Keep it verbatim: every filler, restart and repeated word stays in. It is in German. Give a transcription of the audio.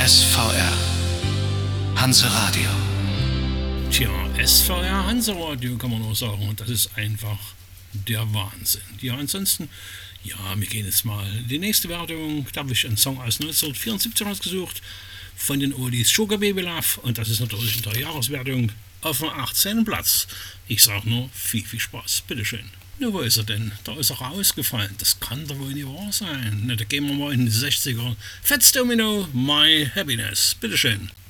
S V R Hanse Radio. Tja, S V R Hanse Radio kann man auch sagen, und das ist einfach der Wahnsinn. Ja, ansonsten, ja, wir gehen jetzt mal die nächste Wertung. Da habe ich einen Song aus neunzehnhundertvierundsiebzig ausgesucht von den Oldies Sugar Baby Love, und das ist natürlich in der Jahreswertung auf dem achtzehnten Platz. Ich sag nur, viel, viel Spaß. Bitteschön. Na, wo ist er denn? Da ist er rausgefallen. Das kann doch wohl nicht wahr sein. Na, da gehen wir mal in die sechziger. Fats Domino, My Happiness. Bitteschön.